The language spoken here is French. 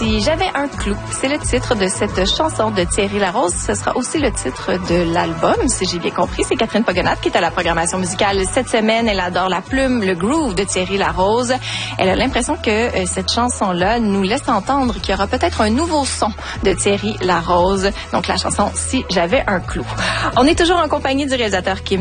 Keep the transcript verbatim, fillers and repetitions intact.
Si j'avais un clou, c'est le titre de cette chanson de Thierry Larose. Ce sera aussi le titre de l'album, si j'ai bien compris. C'est Catherine Pogonat qui est à la programmation musicale cette semaine. Elle adore la plume, le groove de Thierry Larose. Elle a l'impression que euh, cette chanson-là nous laisse entendre qu'il y aura peut-être un nouveau son de Thierry Larose. Donc la chanson Si j'avais un clou. On est toujours en compagnie du réalisateur Kim